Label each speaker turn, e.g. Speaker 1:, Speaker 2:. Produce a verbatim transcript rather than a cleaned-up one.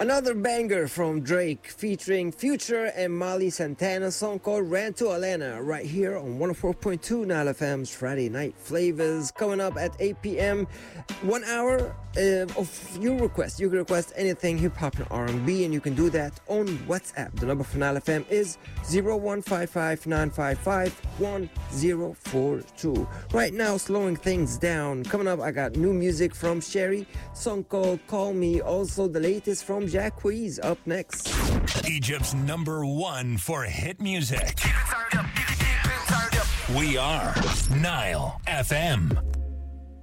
Speaker 1: Another banger from Drake featuring Future and Molly Santana, song called Ran to Atlanta, right here on one oh four point two Nile F M's Friday Night Flavors. Coming up at eight p.m. One hour uh, of your request. You can request anything hip hop and R and B, and you can do that on WhatsApp. The number for Nile F M is zero one five five nine five five one zero four two. Right now, slowing things down. Coming up, I got new music from Sherry, song called Call Me. Also, the latest from Jacquees up next.
Speaker 2: Egypt's number one for hit music. We are Nile F M.